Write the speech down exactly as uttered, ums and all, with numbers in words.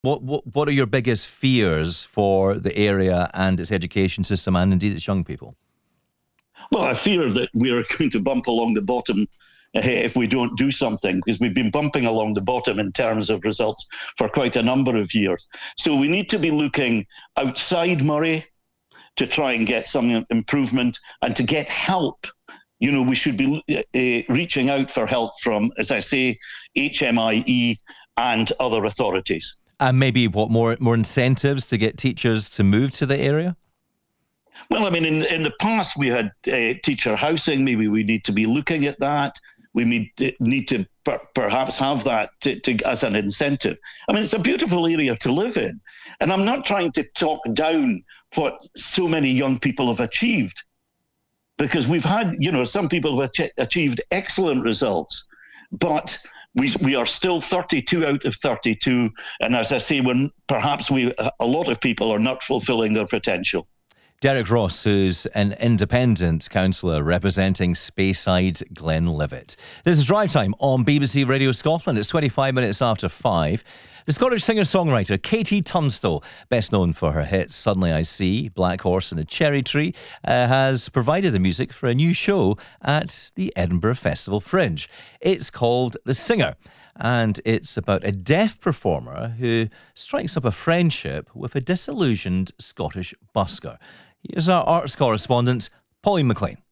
What, what what are your biggest fears for the area and its education system, and indeed its young people? Well, I fear that we're going to bump along the bottom uh, if we don't do something, because we've been bumping along the bottom in terms of results for quite a number of years. So we need to be looking outside Moray to try and get some improvement and to get help. You know, we should be uh, reaching out for help from, as I say, H M I E and other authorities. And maybe what more more incentives to get teachers to move to the area? Well, I mean, in in the past we had uh, teacher housing. Maybe we need to be looking at that. We need need to per- perhaps have that to, to, as an incentive. I mean, it's a beautiful area to live in, and I'm not trying to talk down what so many young people have achieved, because we've had, you know, some people have ach- achieved excellent results, but We we are still thirty-two out of thirty-two, and as I say, when perhaps we a lot of people are not fulfilling their potential. Derek Ross, who's an independent councillor representing Speyside Glenlivet. This is Drive Time on B B C Radio Scotland. It's twenty-five minutes after five. The Scottish singer-songwriter Katie Tunstall, best known for her hits Suddenly I See, Black Horse and a Cherry Tree, uh, has provided the music for a new show at the Edinburgh Festival Fringe. It's called The Singer, and it's about a deaf performer who strikes up a friendship with a disillusioned Scottish busker. Here's our arts correspondent, Pauline McLean.